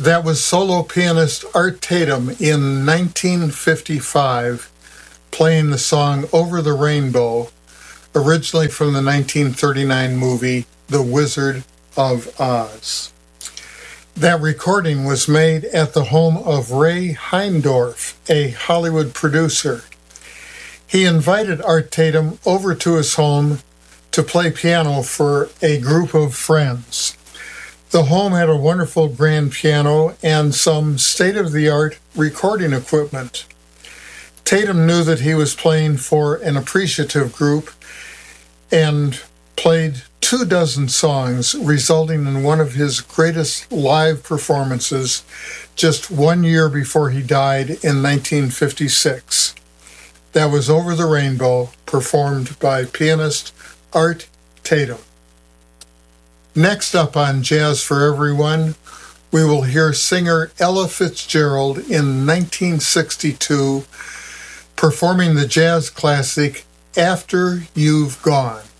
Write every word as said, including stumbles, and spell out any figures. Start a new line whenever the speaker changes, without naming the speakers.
That was solo pianist Art Tatum in nineteen fifty-five playing the song Over the Rainbow, originally from the nineteen thirty-nine movie The Wizard of Oz. That recording was made at the home of Ray Heindorf, a Hollywood producer. He invited Art Tatum over to his home to play piano for a group of friends. The home had a wonderful grand piano and some state-of-the-art recording equipment. Tatum knew that he was playing for an appreciative group and played two dozen songs, resulting in one of his greatest live performances just one year before he died in nineteen fifty-six. That was Over the Rainbow, performed by pianist Art Tatum. Next up on Jazz for Everyone, we will hear singer Ella Fitzgerald in nineteen sixty-two performing the jazz classic After You've Gone.